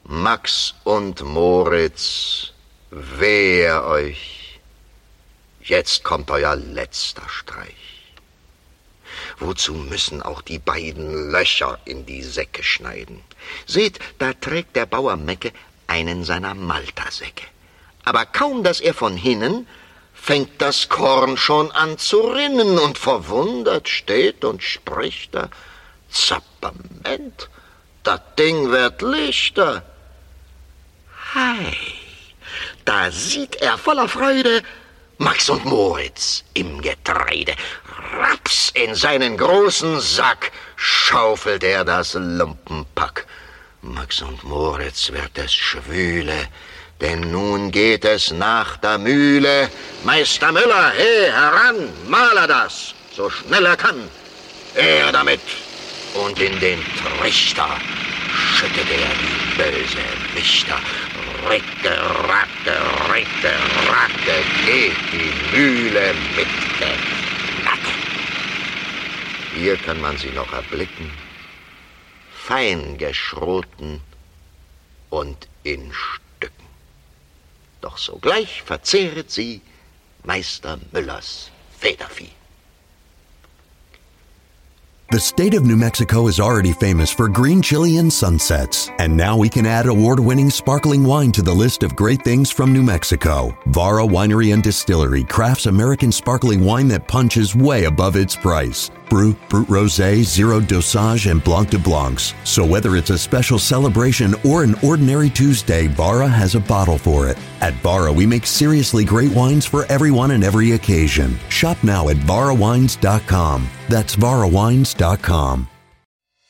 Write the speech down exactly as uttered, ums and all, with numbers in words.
Max und Moritz, wehe euch. Jetzt kommt euer letzter Streich. Wozu müssen auch die beiden Löcher in die Säcke schneiden? Seht, da trägt der Bauer Mecke einen seiner Maltersäcke. Aber kaum, dass er von hinnen, fängt das Korn schon an zu rinnen, und verwundert steht und spricht er: Zapperment, das Ding wird lichter. Hei, da sieht er voller Freude Max und Moritz im Getreide. Raps, in seinen großen Sack schaufelt er das Lumpenpack. Max und Moritz wird es schwüle, denn nun geht es nach der Mühle. Meister Müller, he, heran, mal er das, so schnell er kann. Er damit, und in den Trichter schüttet er die böse Lichter. Ricke, racke, ricke, racke, geht die Mühle mit Knacke. Hier kann man sie noch erblicken, fein geschroten und in Stücken. Doch sogleich verzehret sie Meister Müllers Federvieh. The state of New Mexico is already famous for green chili and sunsets. And now we can add award-winning sparkling wine to the list of great things from New Mexico. Vara Winery and Distillery crafts American sparkling wine that punches way above its price. Brut, Brut Rosé, Zero Dosage, and Blanc de Blancs. So whether it's a special celebration or an ordinary Tuesday, Vara has a bottle for it. At Vara, we make seriously great wines for everyone and every occasion. Shop now at vara wines dot com. That's vara wines dot com.